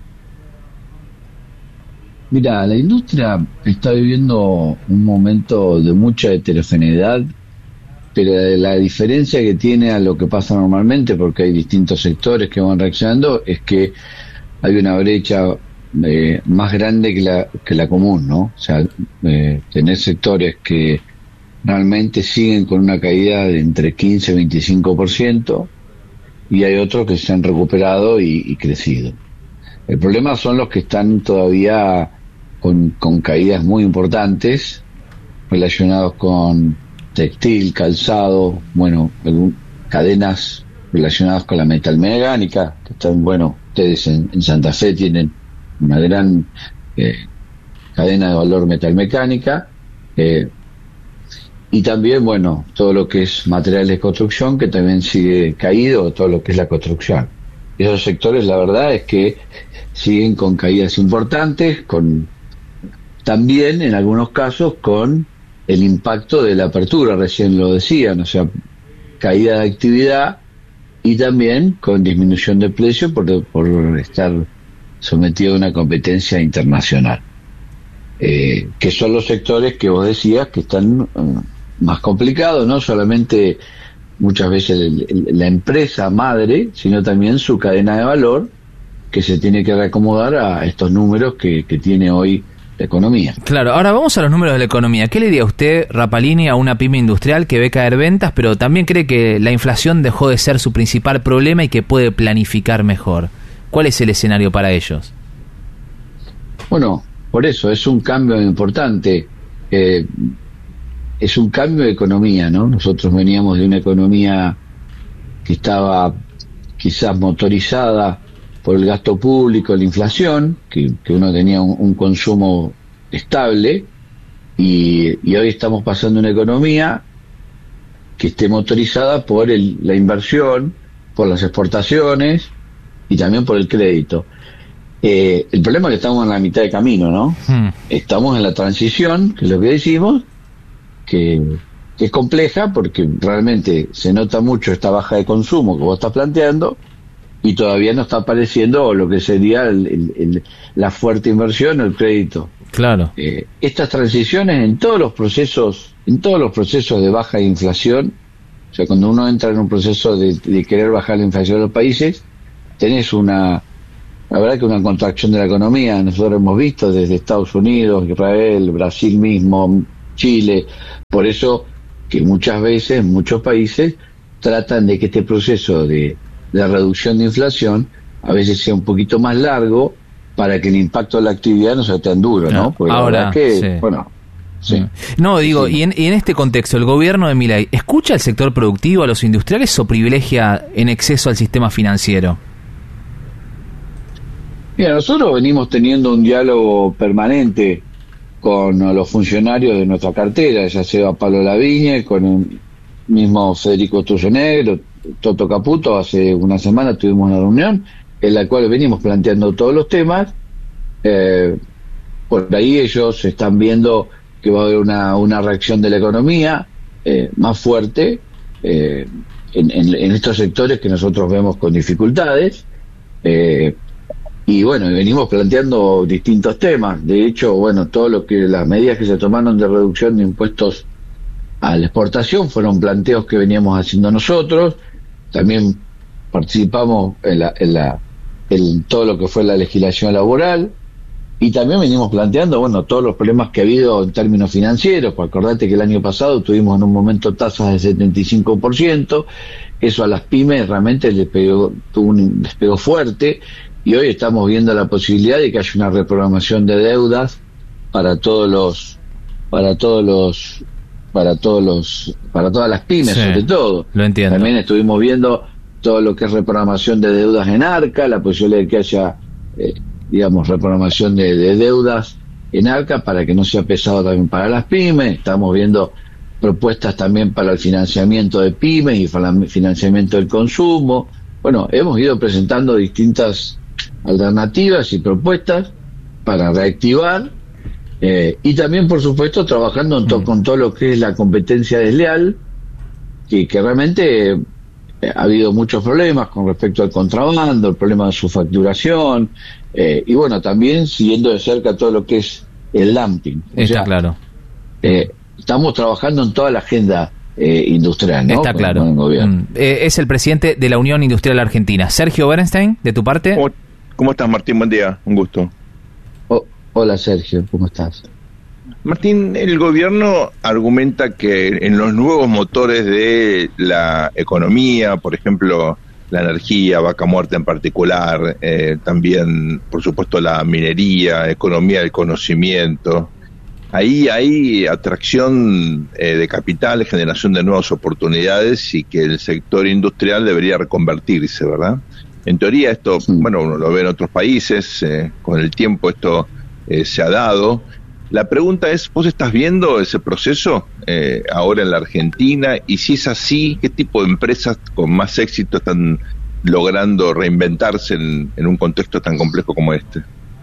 Mira, la industria está viviendo un momento de mucha heterogeneidad, pero la diferencia que tiene a lo que pasa normalmente, porque hay distintos sectores que van reaccionando, es que hay una brecha más grande que la común, ¿no? O sea, tener sectores que realmente siguen con una caída de entre 15 y 25%, y hay otros que se han recuperado y crecido. El problema son los que están todavía con caídas muy importantes, relacionados con textil, calzado, bueno, cadenas relacionadas con la metalmecánica, que están, bueno, ustedes en Santa Fe tienen una gran cadena de valor metalmecánica, y también, bueno, todo lo que es materiales de construcción, que también sigue caído, todo lo que es la construcción. Esos sectores, la verdad es que siguen con caídas importantes, también en algunos casos con el impacto de la apertura, recién lo decían, o sea, caída de actividad y también con disminución de precio por estar sometido a una competencia internacional, que son los sectores que vos decías que están más complicados, no solamente muchas veces la empresa madre, sino también su cadena de valor, que se tiene que reacomodar a estos números que tiene hoy la economía. Claro, ahora vamos a los números de la economía. ¿Qué le diría usted, Rapalini, a una pyme industrial que ve caer ventas, pero también cree que la inflación dejó de ser su principal problema y que puede planificar mejor? ¿Cuál es el escenario para ellos? Bueno, por eso es un cambio importante, es un cambio de economía, ¿no? Nosotros veníamos de una economía que estaba quizás motorizada por el gasto público, la inflación, que uno tenía un consumo estable, y hoy estamos pasando una economía que esté motorizada por la inversión, por las exportaciones y también por el crédito. El problema es que estamos en la mitad de camino, ¿no? Estamos en la transición, que es lo que decimos, que es compleja porque realmente se nota mucho esta baja de consumo que vos estás planteando y todavía no está apareciendo lo que sería la fuerte inversión o el crédito. Claro. Estas transiciones en todos los procesos de baja inflación, o sea, cuando uno entra en un proceso de querer bajar la inflación de los países, tenés la verdad que una contracción de la economía. Nosotros hemos visto desde Estados Unidos, Israel, Brasil mismo, Chile. Por eso que muchas veces muchos países tratan de que este proceso de reducción de inflación a veces sea un poquito más largo para que el impacto de la actividad no sea tan duro, ¿no? Porque ahora, la verdad que, sí. bueno... Sí. No, digo, sí. Y en este contexto, ¿el gobierno de Milei escucha al sector productivo, a los industriales, o privilegia en exceso al sistema financiero? Mira, nosotros venimos teniendo un diálogo permanente con los funcionarios de nuestra cartera, ya sea Pablo Lavigne, con el mismo Federico Sturzenegger, Toto Caputo. Hace una semana tuvimos una reunión en la cual venimos planteando todos los temas. Por ahí ellos están viendo que va a haber una reacción de la economía más fuerte en estos sectores que nosotros vemos con dificultades. Y bueno, venimos planteando distintos temas. De hecho, bueno, las medidas que se tomaron de reducción de impuestos a la exportación fueron planteos que veníamos haciendo nosotros. También participamos en todo lo que fue la legislación laboral, y también venimos planteando, bueno, todos los problemas que ha habido en términos financieros. Pues acordate que el año pasado tuvimos en un momento tasas de 75%, eso a las pymes realmente tuvo un despego fuerte, y hoy estamos viendo la posibilidad de que haya una reprogramación de deudas para todas las pymes, sí, sobre todo. Lo entiendo. También estuvimos viendo todo lo que es reprogramación de deudas en ARCA, la posibilidad de que haya reprogramación de deudas en ARCA para que no sea pesado también para las pymes. Estamos viendo propuestas también para el financiamiento de pymes y para el financiamiento del consumo. Bueno, hemos ido presentando distintas alternativas y propuestas para reactivar, y también, por supuesto, trabajando con todo lo que es la competencia desleal, que realmente ha habido muchos problemas con respecto al contrabando, el problema de su facturación, y bueno, también siguiendo de cerca todo lo que es el dumping. Está claro. Estamos trabajando en toda la agenda industrial, ¿no? Está claro. Con el gobierno. Es el presidente de la Unión Industrial Argentina. Sergio Bernstein, de tu parte. ¿Cómo estás, Martín? Buen día, un gusto. Hola, Sergio, ¿cómo estás? Martín, el gobierno argumenta que en los nuevos motores de la economía, por ejemplo, la energía, Vaca Muerta en particular, también, por supuesto, la minería, economía del conocimiento, ahí hay atracción de capital, generación de nuevas oportunidades, y que el sector industrial debería reconvertirse, ¿verdad? En teoría esto, bueno, uno lo ve en otros países, con el tiempo esto se ha dado. La pregunta es, ¿vos estás viendo ese proceso ahora en la Argentina? Y si es así, ¿qué tipo de empresas con más éxito están logrando reinventarse en un contexto tan complejo como este?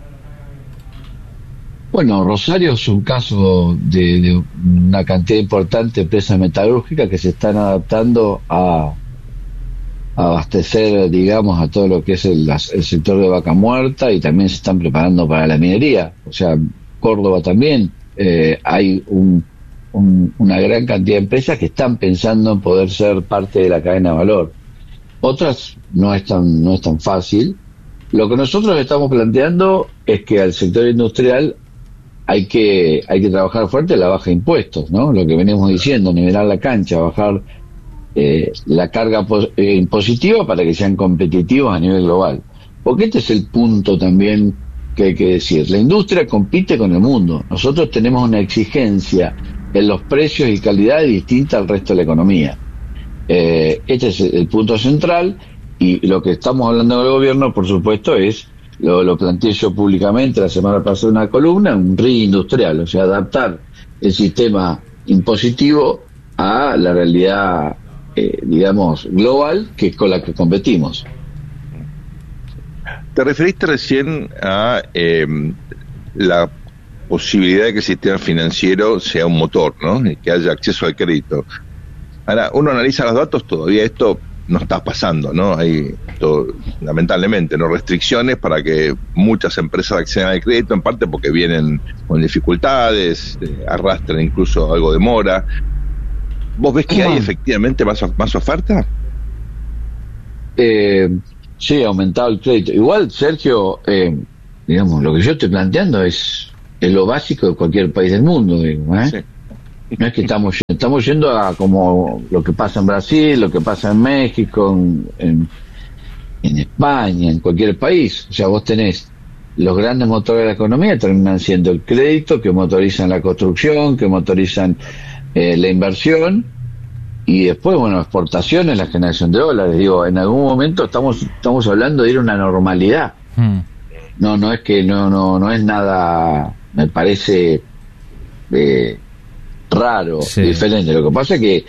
Bueno, Rosario es un caso de una cantidad importante de empresas metalúrgicas que se están adaptando a abastecer, digamos, a todo lo que es el sector de Vaca Muerta, y también se están preparando para la minería. O sea, Córdoba también, hay una gran cantidad de empresas que están pensando en poder ser parte de la cadena de valor. Otras no es tan fácil. Lo que nosotros estamos planteando es que al sector industrial hay que trabajar fuerte la baja de impuestos, ¿no? Lo que venimos diciendo, nivelar la cancha, bajar la carga impositiva para que sean competitivos a nivel global. Porque este es el punto también que hay que decir. La industria compite con el mundo. Nosotros tenemos una exigencia en los precios y calidad distinta al resto de la economía. Este es el punto central, y lo que estamos hablando del gobierno, por supuesto, es, lo planteé yo públicamente la semana pasada en una columna, un reindustrial, o sea, adaptar el sistema impositivo a la realidad, digamos, global con la que competimos. Te referiste recién a la posibilidad de que el sistema financiero sea un motor, ¿no? Y que haya acceso al crédito. Ahora, uno analiza los datos, todavía esto no está pasando, ¿no? Hay, lamentablemente, ¿no? Restricciones para que muchas empresas accedan al crédito, en parte porque vienen con dificultades, arrastran incluso algo de mora. ¿Vos ves que hay efectivamente más oferta? Sí, ha aumentado el crédito. Igual, Sergio, digamos, lo que yo estoy planteando es lo básico de cualquier país del mundo, digamos, ¿eh? Sí. No es que estamos yendo a como lo que pasa en Brasil, lo que pasa en México, en España, en cualquier país. O sea, vos tenés los grandes motores de la economía, terminan siendo el crédito, que motorizan la construcción, que motorizan la inversión, y después, bueno, exportaciones, la generación de dólares. Digo, en algún momento estamos hablando de ir a una normalidad. No es que no es nada, me parece raro, diferente. Lo que pasa es que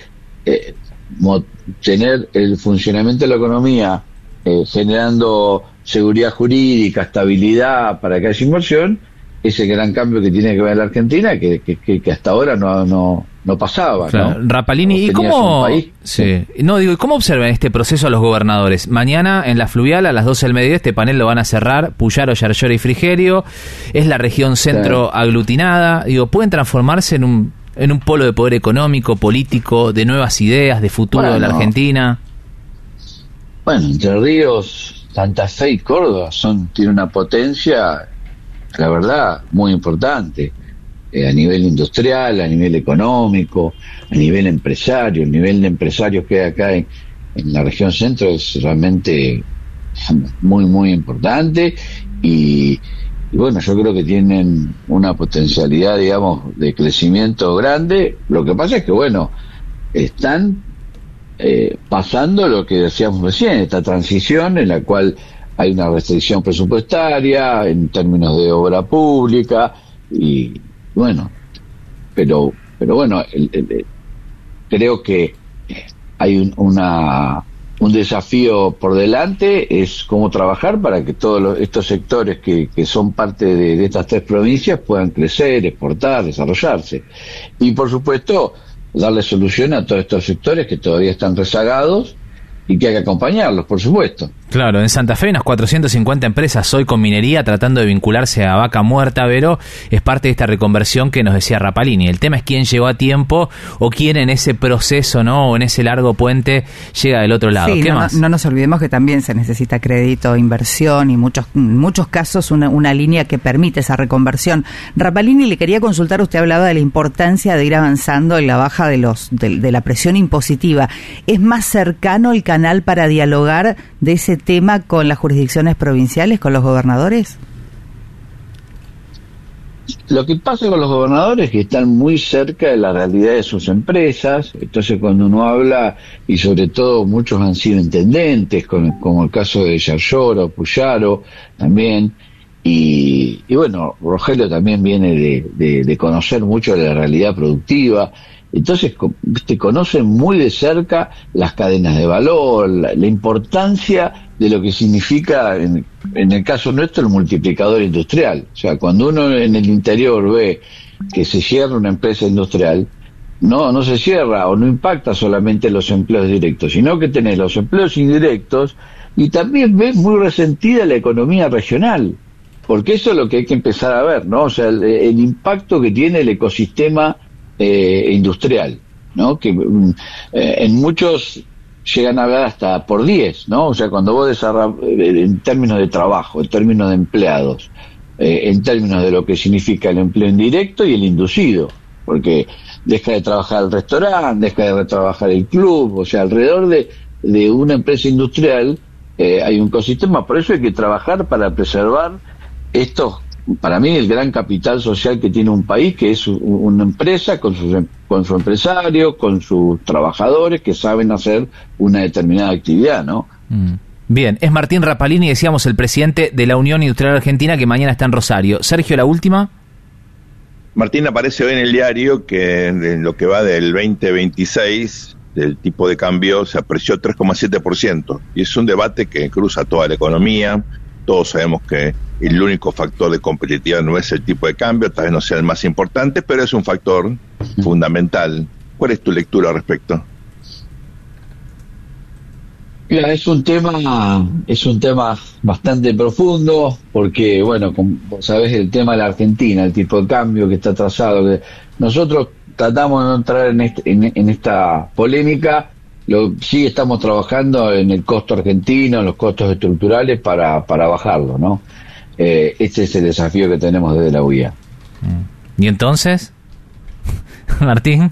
tener el funcionamiento de la economía generando seguridad jurídica, estabilidad para que haya inversión, es el gran cambio que tiene que ver la Argentina, que hasta ahora no pasaba, claro, ¿no? Rapalini, ¿y cómo? ¿Cómo observan este proceso a los gobernadores? Mañana en la Fluvial a las 12 del mediodía este panel lo van a cerrar Puyaro, Yarlora y Frigerio. Es la región centro aglutinada. Digo, ¿pueden transformarse en un polo de poder económico, político, de nuevas ideas, de futuro de la Argentina? Bueno, Entre Ríos, Santa Fe y Córdoba tienen una potencia, la verdad, muy importante. A nivel industrial, a nivel económico, a nivel empresario. El nivel de empresarios que hay acá en la región centro es realmente muy, muy importante, y bueno, yo creo que tienen una potencialidad, digamos, de crecimiento grande. Lo que pasa es que, bueno, están pasando lo que decíamos recién, esta transición en la cual hay una restricción presupuestaria en términos de obra pública, y bueno, pero bueno, creo que hay un desafío por delante, es cómo trabajar para que todos estos sectores que son parte de estas tres provincias puedan crecer, exportar, desarrollarse, y por supuesto darle solución a todos estos sectores que todavía están rezagados y que hay que acompañarlos, por supuesto. Claro, en Santa Fe hay unas 450 empresas hoy con minería tratando de vincularse a Vaca Muerta, Vero. Es parte de esta reconversión que nos decía Rapalini. El tema es quién llegó a tiempo o quién en ese proceso, ¿no? O en ese largo puente llega del otro lado. Sí, ¿Qué más? No nos olvidemos que también se necesita crédito, inversión y en muchos casos una línea que permite esa reconversión. Rapalini, le quería consultar, usted hablaba de la importancia de ir avanzando en la baja de la presión impositiva. ¿Es más cercano el canal para dialogar de ese tema con las jurisdicciones provinciales, con los gobernadores? Lo que pasa con los gobernadores es que están muy cerca de la realidad de sus empresas. Entonces, cuando uno habla, y sobre todo muchos han sido intendentes, como el caso de Yarlora o Puyaro también, y bueno, Rogelio también viene de conocer mucho de la realidad productiva. Entonces te conocen muy de cerca las cadenas de valor, la importancia de lo que significa, en el caso nuestro, el multiplicador industrial. O sea, cuando uno en el interior ve que se cierra una empresa industrial, no se cierra o no impacta solamente los empleos directos, sino que tenés los empleos indirectos, y también ves muy resentida la economía regional, porque eso es lo que hay que empezar a ver, ¿no? O sea, el impacto que tiene el ecosistema industrial, ¿no? Que en muchos llegan a hablar hasta por 10, ¿no? O sea, cuando vos desarrollas en términos de trabajo, en términos de empleados, en términos de lo que significa el empleo indirecto y el inducido, porque deja de trabajar el restaurante, deja de trabajar el club, o sea, alrededor de una empresa industrial hay un ecosistema. Por eso hay que trabajar para preservar estos, para mí, el gran capital social que tiene un país, que es una empresa con su empresario, con sus trabajadores que saben hacer una determinada actividad, ¿no? Bien, es Martín Rapalini, decíamos, el presidente de la Unión Industrial Argentina, que mañana está en Rosario. Sergio, la última. Martín, aparece hoy en el diario que en lo que va del 2026, el tipo de cambio se apreció 3,7%. Y es un debate que cruza toda la economía. Todos sabemos que el único factor de competitividad no es el tipo de cambio, tal vez no sea el más importante, pero es un factor fundamental. ¿Cuál es tu lectura al respecto? Mira, es un tema bastante profundo, porque, bueno, como sabés, el tema de la Argentina, el tipo de cambio que está atrasado, que nosotros tratamos de no entrar en esta polémica. Sí estamos trabajando en el costo argentino, en los costos estructurales para bajarlo, ¿no? Este es el desafío que tenemos desde la UIA. ¿Y entonces, Martín?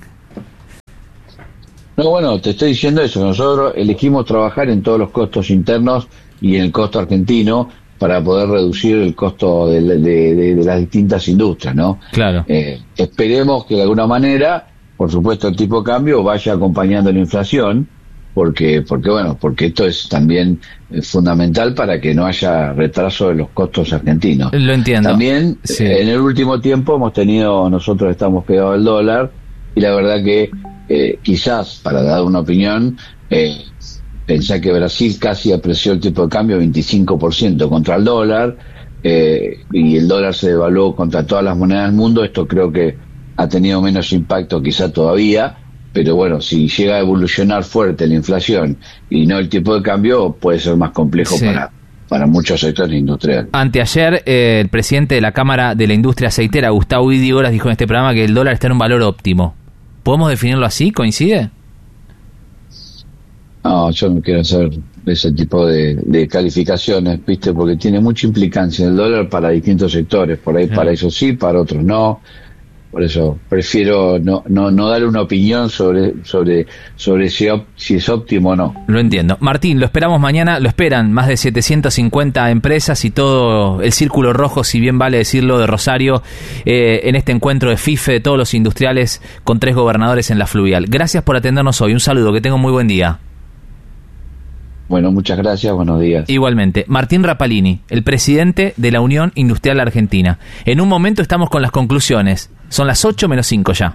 No, bueno, te estoy diciendo eso. Nosotros elegimos trabajar en todos los costos internos y en el costo argentino para poder reducir el costo de las distintas industrias, ¿no? Claro. Esperemos que de alguna manera, por supuesto, el tipo de cambio vaya acompañando la inflación, porque esto es también fundamental para que no haya retraso de los costos argentinos. Lo entiendo. También, sí. En el último tiempo nosotros estamos pegados al dólar, y la verdad que quizás, para dar una opinión, pensá que Brasil casi apreció el tipo de cambio 25% contra el dólar, y el dólar se devaluó contra todas las monedas del mundo. Esto creo que ha tenido menos impacto quizá todavía, pero bueno, si llega a evolucionar fuerte la inflación y no el tipo de cambio, puede ser más complejo sí. para muchos sectores industriales. Anteayer, el presidente de la Cámara de la Industria Aceitera, Gustavo Idígoras, dijo en este programa que el dólar está en un valor óptimo. ¿Podemos definirlo así? ¿Coincide? No, yo no quiero hacer ese tipo de calificaciones, ¿viste? Porque tiene mucha implicancia el dólar para distintos sectores. Por ahí, para eso sí, para otros no. Por eso prefiero no dar una opinión sobre si es óptimo o no. Lo entiendo. Martín, lo esperamos mañana. Lo esperan más de 750 empresas y todo el círculo rojo, si bien vale decirlo, de Rosario, en este encuentro de FIFE de todos los industriales con 3 gobernadores en la Fluvial. Gracias por atendernos hoy. Un saludo. Que tenga un muy buen día. Bueno, muchas gracias, buenos días. Igualmente, Martín Rapalini, el presidente de la Unión Industrial Argentina. En un momento estamos con las conclusiones. Son las 8 menos 5 ya.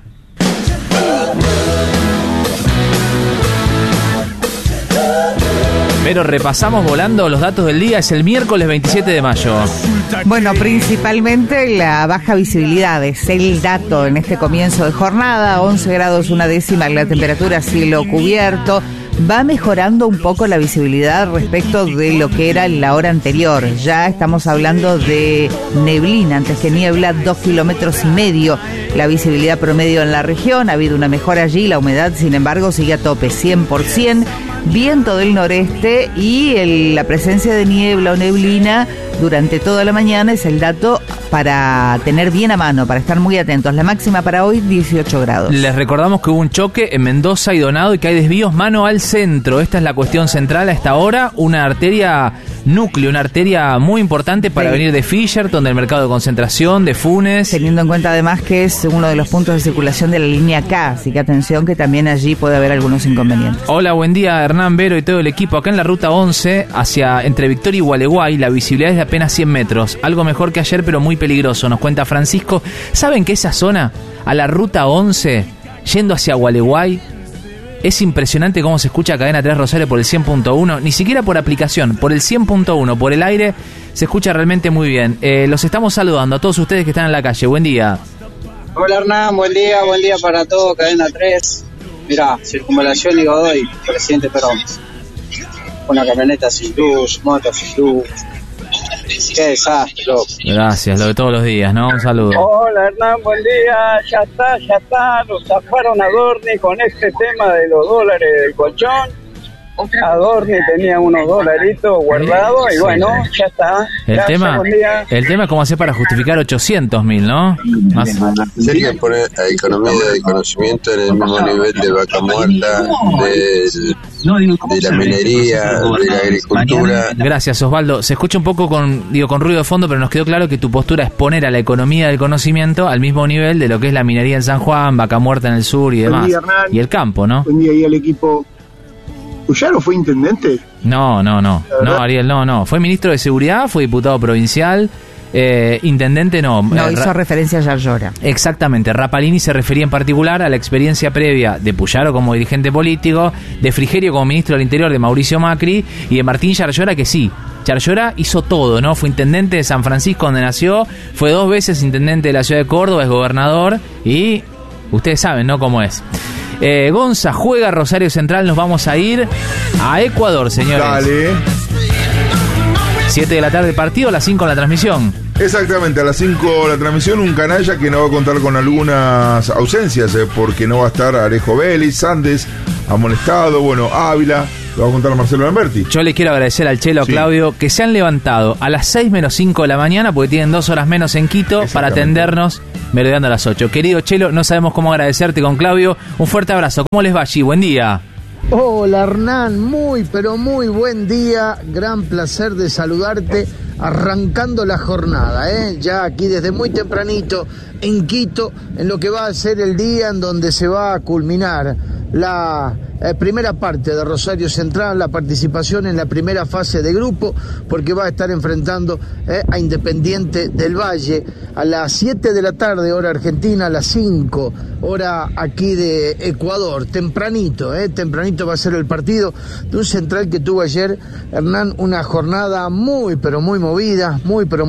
Pero repasamos volando los datos del día. Es el miércoles 27 de mayo. Bueno, principalmente la baja visibilidad es el dato en este comienzo de jornada. 11 grados 1/10 la temperatura, cielo cubierto. Va mejorando un poco la visibilidad respecto de lo que era la hora anterior. Ya estamos hablando de neblina, antes que niebla, 2,5 kilómetros. La visibilidad promedio en la región, ha habido una mejora allí, la humedad, sin embargo, sigue a tope, 100%. Viento del noreste y la presencia de niebla o neblina durante toda la mañana es el dato para tener bien a mano, para estar muy atentos. La máxima para hoy, 18 grados. Les recordamos que hubo un choque en Mendoza y Donado y que hay desvíos mano al centro. Esta es la cuestión central a esta hora. Una arteria núcleo, una arteria muy importante para venir de Fisherton, del mercado de Concentración, de Funes. Teniendo en cuenta además que es uno de los puntos de circulación de la línea K, así que atención que también allí puede haber algunos inconvenientes. Hola, buen día Hernán, Vero y todo el equipo. Acá en la ruta 11, entre Victoria y Gualeguay, la visibilidad es de apenas 100 metros. Algo mejor que ayer, pero muy peligroso, nos cuenta Francisco. ¿Saben que esa zona, a la ruta 11, yendo hacia Gualeguay, es impresionante cómo se escucha Cadena 3 Rosario por el 100.1? Ni siquiera por aplicación, por el 100.1, por el aire, se escucha realmente muy bien. Los estamos saludando a todos ustedes que están en la calle. Buen día. Hola Hernán, buen día para todos, Cadena 3. Mirá, circunvalación y Godoy, presidente Perón. Una camioneta sin luz, moto sin luz. Qué desastre, loco. Gracias, lo de todos los días, ¿no? Un saludo. Hola Hernán, buen día. Ya está. Nos zafaron a Dorni con este tema de los dólares del colchón. A Dorni tenía unos dolaritos guardados y bueno, ya está. El tema es cómo hacer para justificar 800.000, ¿no? Más. Sería poner a economía de conocimiento en el mismo nivel de Vaca Muerta, de la minería, de la agricultura. Gracias, Osvaldo. Se escucha un poco con ruido de fondo, pero nos quedó claro que tu postura es poner a la economía del conocimiento al mismo nivel de lo que es la minería en San Juan, Vaca Muerta en el sur y demás. Buen día, Hernán. Y el campo, ¿no? Buen día ahí al equipo. ¿Cuyaro fue intendente? No, Ariel, no. Fue ministro de Seguridad, fue diputado provincial, Intendente no. No, hizo referencia a Yarlora. Exactamente. Rapalini se refería en particular a la experiencia previa de Puyaro como dirigente político, de Frigerio como ministro del Interior de Mauricio Macri y de Martín Yarlora, que sí. Yarlora hizo todo, ¿no? Fue intendente de San Francisco, donde nació, fue 2 veces intendente de la ciudad de Córdoba, es gobernador y ustedes saben, ¿no? Cómo es. Gonza, juega Rosario Central, nos vamos a ir a Ecuador, señores. Dale. 7 de la tarde partido, a las 5 la transmisión. Exactamente, a las 5 la transmisión, un canalla que no va a contar con algunas ausencias, porque no va a estar Alejo Vélez, Sandes, amonestado, bueno, Ávila, lo va a contar Marcelo Lamberti. Yo le quiero agradecer al Chelo, a Claudio, que se han levantado a las 6 menos 5 de la mañana, porque tienen 2 horas menos en Quito, para atendernos, merodeando a las 8. Querido Chelo, no sabemos cómo agradecerte con Claudio, un fuerte abrazo. ¿Cómo les va allí? Buen día. Hola Hernán, muy pero muy buen día, gran placer de saludarte, arrancando la jornada, ya aquí desde muy tempranito en Quito, en lo que va a ser el día en donde se va a culminar la primera parte de Rosario Central, la participación en la primera fase de grupo, porque va a estar enfrentando a Independiente del Valle a las 7 de la tarde, hora argentina, a las 5, hora aquí de Ecuador. Tempranito va a ser el partido de un Central que tuvo ayer, Hernán, una jornada muy pero muy movida,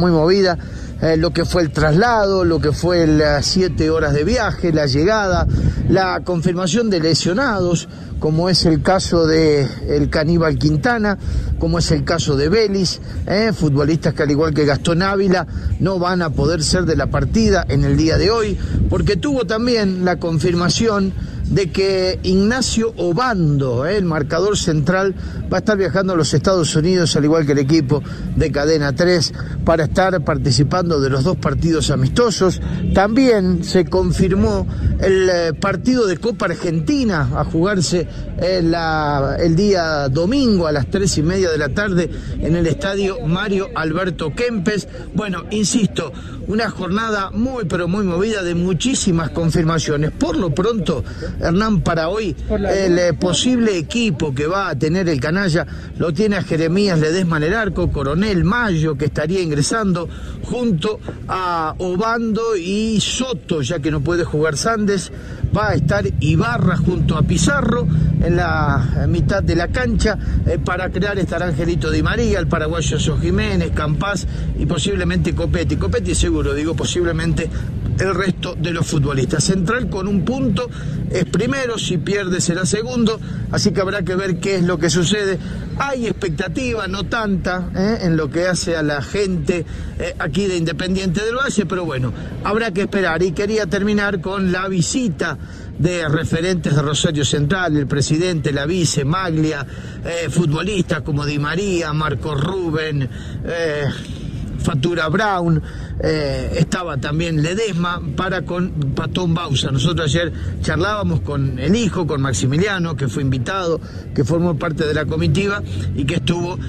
lo que fue el traslado, lo que fue las 7 horas de viaje, la llegada, la confirmación de lesionados, como es el caso de el Caníbal Quintana, como es el caso de Vélez, futbolistas que al igual que Gastón Ávila no van a poder ser de la partida en el día de hoy, porque tuvo también la confirmación de que Ignacio Obando, el marcador central, va a estar viajando a los Estados Unidos, al igual que el equipo de Cadena 3, para estar participando de los 2 partidos amistosos. También se confirmó el partido de Copa Argentina a jugarse el día domingo a las 3:30 de la tarde en el estadio Mario Alberto Kempes. Bueno, insisto, una jornada muy pero muy movida, de muchísimas confirmaciones. Por lo pronto, Hernán, para hoy el posible equipo que va a tener el canalla lo tiene a Jeremías Ledesma en el arco, Coronel Mayo, que estaría ingresando junto a Obando y Soto, ya que no puede jugar Sandes. Va a estar Ibarra junto a Pizarro en la mitad de la cancha. Para crear estará Angelito Di María, el paraguayo So Jiménez, Campás y posiblemente Copetti. Copetti seguro, digo posiblemente, el resto de los futbolistas. Central con un punto es primero, si pierde será segundo, así que habrá que ver qué es lo que sucede. Hay expectativa, no tanta, en lo que hace a la gente aquí de Independiente del Valle, pero bueno, habrá que esperar. Y quería terminar con la visita de referentes de Rosario Central, el presidente, la vice, Maglia, futbolistas como Di María, Marco Rubén, Fatura Brown, estaba también Ledesma para con Patón Bausa. Nosotros ayer charlábamos con el hijo, con Maximiliano, que fue invitado, que formó parte de la comitiva y que estuvo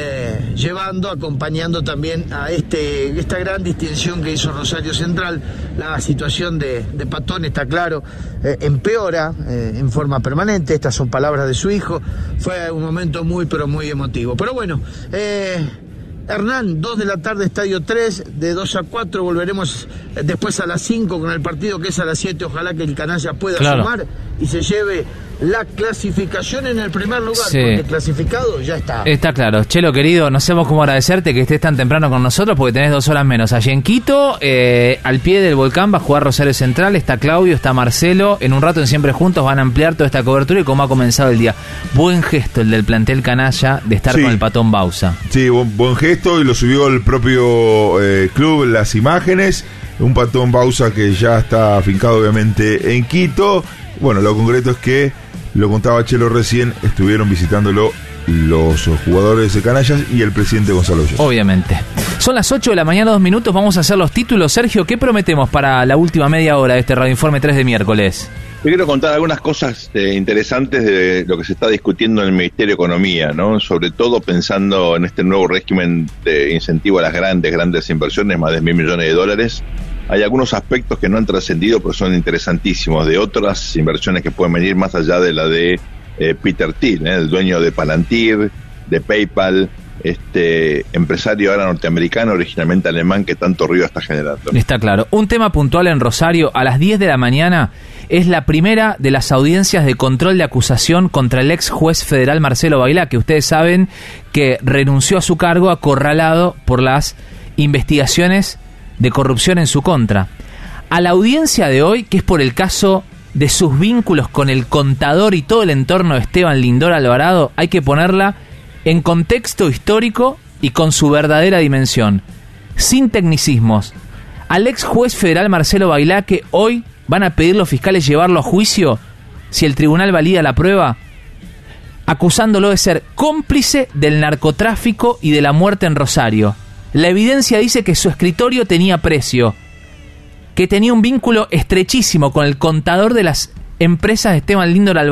acompañando también a esta gran distinción que hizo Rosario Central. La situación de Patón, está claro, empeora en forma permanente. Estas son palabras de su hijo. Fue un momento muy pero muy emotivo. Pero bueno, Hernán, 2 de la tarde, Estadio 3, de 2 a 4, volveremos después a las 5 con el partido que es a las 7, ojalá que el canalla pueda sumar y se lleve la clasificación en el primer lugar, porque clasificado ya está. Está claro. Chelo, querido, no sabemos cómo agradecerte que estés tan temprano con nosotros, porque tenés 2 horas menos. Allí en Quito, al pie del volcán, va a jugar Rosario Central, está Claudio, está Marcelo, en un rato en Siempre Juntos van a ampliar toda esta cobertura y cómo ha comenzado el día. Buen gesto el del plantel canalla de estar con el Patón Bausa. Sí, buen gesto, y lo subió el propio club, las imágenes. Un Patón Bausa que ya está afincado obviamente en Quito. Bueno, lo concreto es que, lo contaba Chelo recién, estuvieron visitándolo los jugadores de canallas y el presidente Gonzalo Hoyos. Obviamente. Son las 8 de la mañana, 2 minutos, vamos a hacer los títulos. Sergio, ¿qué prometemos para la última media hora de este Radio Informe 3 de miércoles? Yo quiero contar algunas cosas interesantes de lo que se está discutiendo en el Ministerio de Economía, ¿no? Sobre todo pensando en este nuevo régimen de incentivo a las grandes inversiones, más de $1.000 millones. Hay algunos aspectos que no han trascendido, pero son interesantísimos, de otras inversiones que pueden venir más allá de la de Peter Thiel, el dueño de Palantir, de PayPal, empresario ahora norteamericano, originalmente alemán, que tanto ruido está generando. Está claro. Un tema puntual en Rosario, a las 10 de la mañana, es la primera de las audiencias de control de acusación contra el ex juez federal Marcelo Bailá, que ustedes saben que renunció a su cargo acorralado por las investigaciones de corrupción en su contra. A la audiencia de hoy, que es por el caso de sus vínculos con el contador y todo el entorno de Esteban Lindor Alvarado, hay que ponerla en contexto histórico y con su verdadera dimensión, sin tecnicismos. Al ex juez federal Marcelo Bailá, que hoy van a pedir los fiscales llevarlo a juicio si el tribunal valida la prueba, acusándolo de ser cómplice del narcotráfico y de la muerte en Rosario. La evidencia dice que su escritorio tenía precio, que tenía un vínculo estrechísimo con el contador de las empresas de Esteban Lindor Alvarado.